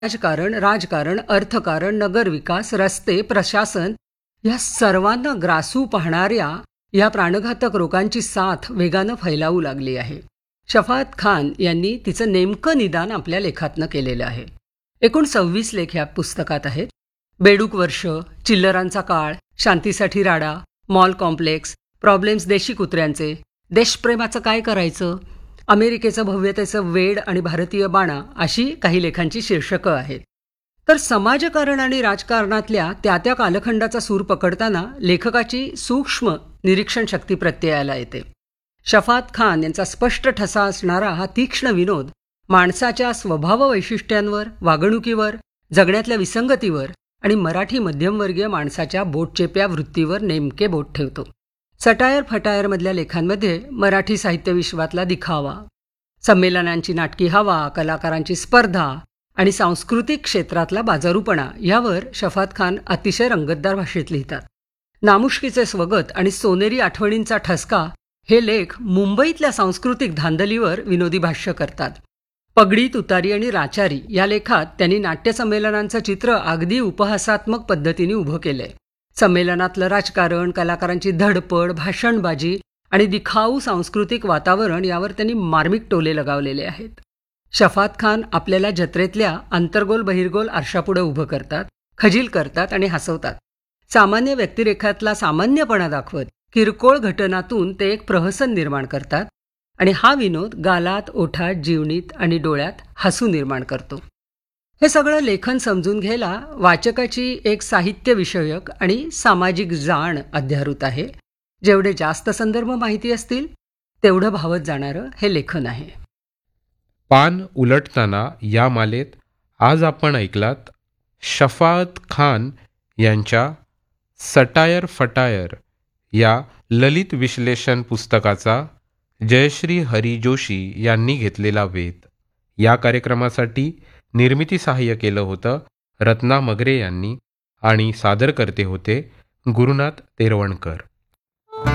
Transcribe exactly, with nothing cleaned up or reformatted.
राजकारण, राजकारण, अर्थकारण, नगरविकास, रस्ते, प्रशासन या सर्वांना ग्रासू पाहणाऱ्या या प्राणघातक रोगांची साथ वेगानं फैलावू लागली आहे. शफाअत खान यांनी तिचं नेमकं निदान आपल्या लेखातनं केलेलं आहे. एकूण सव्वीस लेख या पुस्तकात आहेत. बेडूक वर्ष, चिल्लरांचा काळ, शांतीसाठी राडा, मॉल कॉम्प्लेक्स, प्रॉब्लेम्स देशी कुत्र्यांचे, देशप्रेमाचं काय करायचं, अमेरिकेचं भव्यतेचं वेड आणि भारतीय बाणा अशी काही लेखांची शीर्षकं आहेत. तर समाजकारण आणि राजकारणातल्या त्या त्या कालखंडाचा सूर पकडताना लेखकाची सूक्ष्म निरीक्षण शक्ती प्रत्ययाला येते. शफाअत खान यांचा स्पष्ट ठसा असणारा हा तीक्ष्ण विनोद माणसाच्या स्वभाव वैशिष्ट्यांवर, वागणुकीवर, जगण्यातल्या विसंगतीवर आणि मराठी मध्यमवर्गीय माणसाच्या बोटचेप्या वृत्तीवर नेमके बोट ठेवतो. सटायर फटायरमधल्या लेखांमध्ये मराठी साहित्य विश्वातला दिखावा, संमेलनांची नाटकी हवा, कलाकारांची स्पर्धा आणि सांस्कृतिक क्षेत्रातला बाजारूपणा यावर शफाअत खान अतिशय रंगतदार भाषेत लिहितात. नामुष्कीचे स्वगत आणि सोनेरी आठवणींचा ठसका हे लेख मुंबईतल्या सांस्कृतिक धांदलीवर विनोदी भाष्य करतात. पगडी, तुतारी आणि राचारी या लेखात त्यांनी नाट्यसंमेलनांचं चित्र अगदी उपहासात्मक पद्धतीने उभं केलंय. संमेलनातलं राजकारण, कलाकारांची धडपड, भाषणबाजी आणि दिखाऊ सांस्कृतिक वातावरण यावर त्यांनी मार्मिक टोले लगावलेले आहेत. शफाअत खान आपल्याला जत्रेतल्या अंतर्गोल बहिर्गोल आरशापुढे उभं करतात, खजील करतात आणि हसवतात. सामान्य व्यक्तिरेखातला सामान्यपणा दाखवत किरकोळ घटनातून ते एक प्रहसन निर्माण करतात आणि हा विनोद गालात, ओठात, जीवनीत आणि डोळ्यात हसू निर्माण करतो. हे सगळं लेखन समजून घ्यायला वाचकाची एक साहित्यविषयक आणि सामाजिक जाण अध्यारूत आहे. जेवढे जास्त संदर्भ माहिती असतील तेवढं भावत जाणारं हे लेखन आहे. पान उलटताना या मालेत आज आपण ऐकलात शफाअत खान यांच्या सटायर फटायर या ललित विश्लेषण पुस्तकाचा जयश्री हरी जोशी यांनी घेतलेला वेध. या कार्यक्रमासाठी निर्मिती सहाय्य केलं होतं रत्ना मगरे यांनी आणि सादर करते होते गुरुनाथ तेरवणकर.